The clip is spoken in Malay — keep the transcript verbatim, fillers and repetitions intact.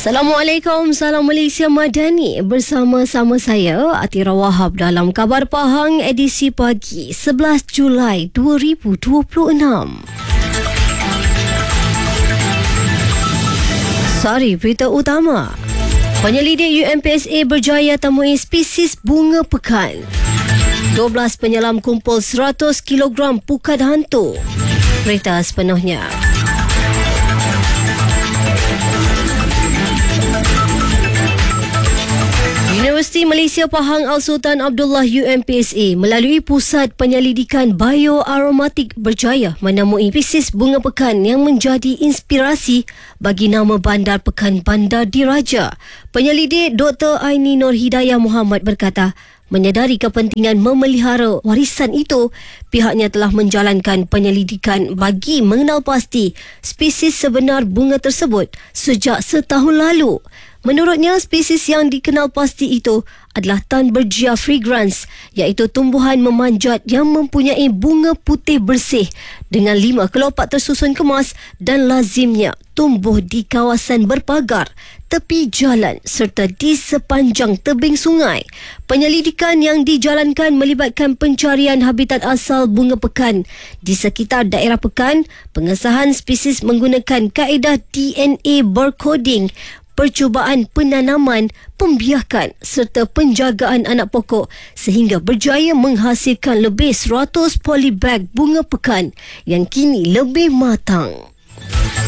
Assalamualaikum, salam Malaysia Madani. Bersama-sama saya Atira Wahab dalam Khabar Pahang edisi pagi sebelas Julai dua ribu dua puluh enam. Sari berita utama. Penyelidik U M P S A berjaya temui spesies bunga pekan. dua belas penyelam kumpul seratus kilogram pukat hantu. Berita sepenuhnya. Universiti Malaysia Pahang Al-Sultan Abdullah U M P S A melalui Pusat Penyelidikan Bioaromatik berjaya menemui spesies bunga pekan yang menjadi inspirasi bagi nama bandar pekan Bandar Diraja. Penyelidik Doktor Aini Nur Hidayah Muhammad berkata, menyedari kepentingan memelihara warisan itu, pihaknya telah menjalankan penyelidikan bagi mengenal pasti spesies sebenar bunga tersebut sejak setahun lalu. Menurutnya, spesies yang dikenal pasti itu adalah Thunbergia fragrans, iaitu tumbuhan memanjat yang mempunyai bunga putih bersih dengan lima kelopak tersusun kemas dan lazimnya tumbuh di kawasan berpagar, tepi jalan serta di sepanjang tebing sungai. Penyelidikan yang dijalankan melibatkan pencarian habitat asal bunga pekan di sekitar daerah pekan, pengesahan spesies menggunakan kaedah D N A barcoding, percubaan penanaman, pembiakan serta penjagaan anak pokok sehingga berjaya menghasilkan lebih seratus polybag bunga pekan yang kini lebih matang.